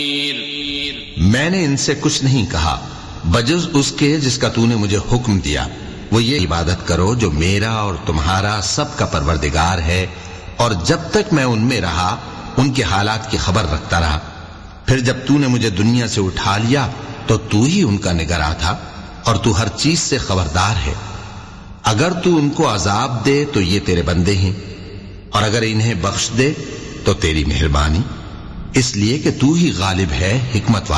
मैंने इनसे कुछ नहीं कहा बजुज उसके जिसका तूने मुझे हुक्म दिया, वो ये इबादत करो जो मेरा और तुम्हारा सबका परवरदिगार है, और जब तक मैं उनमें रहा उनके हालात की खबर रखता रहा। फिर जब तूने मुझे दुनिया से उठा लिया तो तू ही उनका निगरां था और तू हर चीज से खबरदार है। अगर तू उनको अजाब दे तो ये तेरे बंदे हैं, और अगर इन्हें बख्श दे तो तेरी मेहरबानी, इसलिए कि तू ही गालिब है, हिकमत वाला।